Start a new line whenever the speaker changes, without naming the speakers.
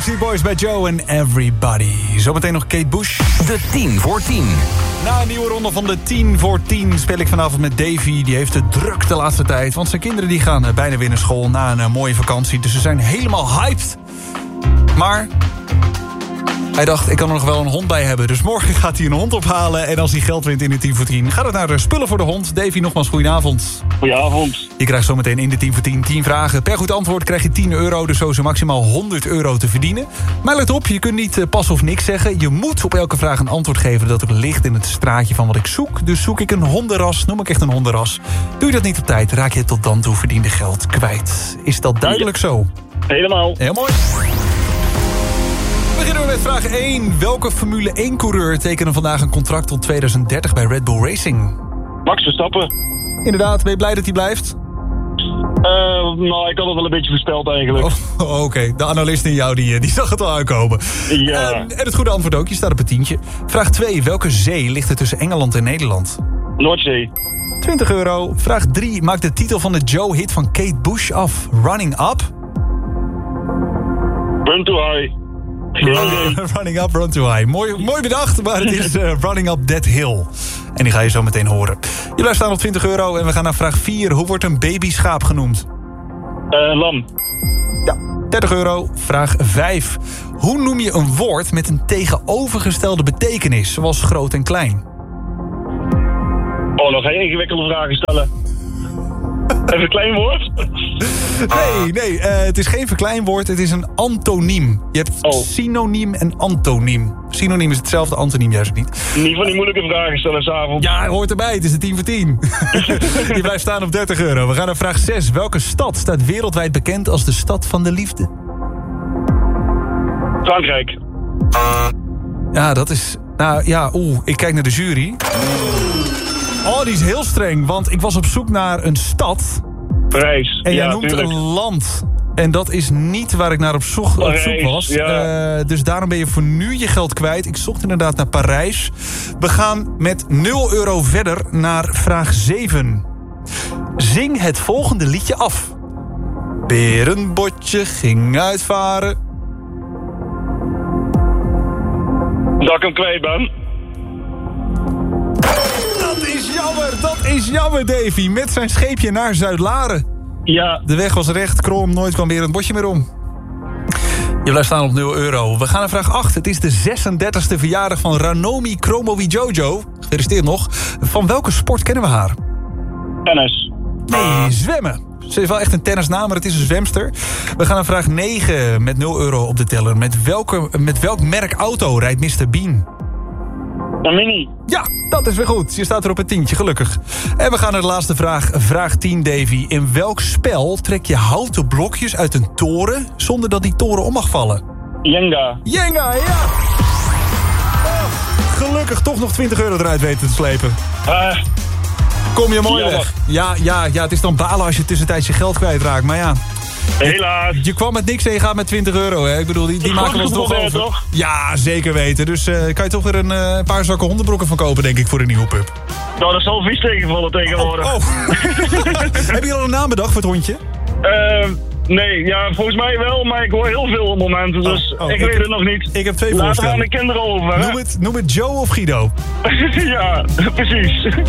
Backstreet Boys bij Joe en Everybody. Zometeen nog Kate Bush.
De 10 voor 10.
Na een nieuwe ronde van de 10 voor 10 speel ik vanavond met Davy. Die heeft het druk de laatste tijd. Want zijn kinderen die gaan bijna weer naar school na een mooie vakantie. Dus ze zijn helemaal hyped. Maar hij dacht, ik kan er nog wel een hond bij hebben. Dus morgen gaat hij een hond ophalen. En als hij geld wint in de 10 voor 10... gaat het naar de spullen voor de hond. Davy, nogmaals goedenavond.
Goedenavond.
Je krijgt zometeen in de 10 voor 10 10 vragen. Per goed antwoord krijg je €10. Dus zo is er maximaal €100 te verdienen. Maar let op, je kunt niet pas of niks zeggen. Je moet op elke vraag een antwoord geven dat er ligt in het straatje van wat ik zoek. Dus zoek ik een hondenras, noem ik echt een hondenras. Doe je dat niet op tijd, raak je het tot dan toe verdiende geld kwijt. Is dat duidelijk zo?
Helemaal.
Heel mooi. We beginnen met vraag 1. Welke Formule 1-coureur tekende vandaag een contract tot 2030 bij Red Bull Racing?
Max Verstappen.
Inderdaad, ben je blij dat hij blijft?
Nou, ik had het wel een beetje voorspeld eigenlijk.
Oké. De analist in jou die zag het al aankomen.
Ja.
En het goede antwoord ook, je staat op het tientje. Vraag 2. Welke zee ligt er tussen Engeland en Nederland?
Noordzee.
€20. Vraag 3. Maak de titel van de Joe-hit van Kate Bush af. Running Up?
Run to High.
Running Up, Run to High. Mooi bedacht, maar het is Running Up That Hill. En die ga je zo meteen horen. Je blijft staan op €20 en we gaan naar vraag 4. Hoe wordt een babyschaap genoemd?
Lam.
Ja, €30. Vraag 5. Hoe noem je een woord met een tegenovergestelde betekenis, zoals groot en klein?
Oh, nog geen ingewikkelde vragen stellen. Even een klein woord?
Nee, het is geen verkleinwoord, het is een antoniem. Je hebt synoniem en antoniem. Synoniem is hetzelfde, antoniem juist niet.
Niet van die moeilijke vragen stellen s'avonds.
Ja, hoort erbij, het is de 10 voor 10. Je blijft staan op €30. We gaan naar vraag 6. Welke stad staat wereldwijd bekend als de stad van de liefde?
Frankrijk.
Ja, dat is... Nou ja, ik kijk naar de jury. Oh, die is heel streng, want ik was op zoek naar een stad.
Parijs.
En jij
ja,
noemt
tuurlijk.
een land. En dat is niet waar ik naar op zoek was.
Ja.
Dus daarom ben je voor nu je geld kwijt. Ik zocht inderdaad naar Parijs. We gaan met €0 verder naar vraag 7. Zing het volgende liedje af. Berenbotje ging uitvaren.
Dat ik hem kwijt ben.
Dat is jammer, Davy. Met zijn scheepje naar Zuid-Laren.
Ja.
De weg was recht, krom, nooit kwam weer een botje meer om. Je blijft staan op €0. We gaan naar vraag 8. Het is de 36e verjaardag van Ranomi Kromowidjojo. Gefeliciteerd nog. Van welke sport kennen we haar?
Tennis.
Nee, zwemmen. Ze heeft wel echt een tennisnaam, maar het is een zwemster. We gaan naar vraag 9 met €0 op de teller. Met welk merk auto rijdt Mr. Bean?
Een mini.
Ja, dat is weer goed. Je staat er op een tientje, gelukkig. En we gaan naar de laatste vraag. Vraag 10, Davy. In welk spel trek je houten blokjes uit een toren zonder dat die toren om mag vallen?
Jenga.
Jenga, ja! Oh, gelukkig toch nog €20 eruit weten te slepen. Kom je mooi weg. Ja, het is dan balen als je tussentijds je geld kwijtraakt. Maar ja...
Helaas.
Je kwam met niks en je gaat met €20, hè? Ik bedoel, die maken we ons toch over.
Toch?
Ja, zeker weten. Dus kan je toch weer een paar zakken hondenbroeken van kopen, denk ik, voor de nieuwe pup.
Nou, dat zal vies tegenvallen tegenwoordig.
Heb je al een naam bedacht voor het hondje?
Nee, ja, volgens mij wel, maar ik hoor heel veel op momenten, dus ik weet het nog niet.
Ik heb 2
Laten we
voorstellen.
aan de kinderen over, hè?
Noem het Joe of Guido.
Ja, precies.